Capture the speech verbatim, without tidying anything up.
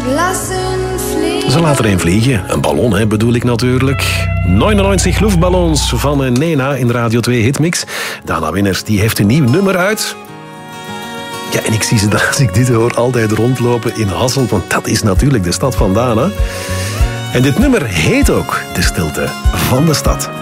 Ze laat er een vliegen. Een ballon, hè, bedoel ik natuurlijk. negenennegentig luchtballons van Nena in Radio twee Hitmix. Dana Winners, die heeft een nieuw nummer uit. Ja, en ik zie ze dan, als ik dit hoor, altijd rondlopen in Hasselt. Want dat is natuurlijk de stad van Dana. En dit nummer heet ook De Stilte van de Stad.